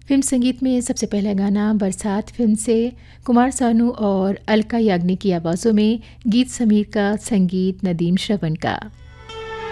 Film संगीत में सबसे पहला गाना बरसात फिल्म से कुमार सानू और अलका याग्निक की आवाज़ों में, गीत समीर का, संगीत नदीम श्रवण का।